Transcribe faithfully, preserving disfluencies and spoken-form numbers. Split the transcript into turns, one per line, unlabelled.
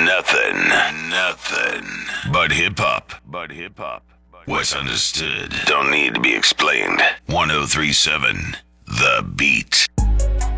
Nothing, nothing but hip hop. But hip hop. What's understood don't need to be explained. one oh three point seven The Beat.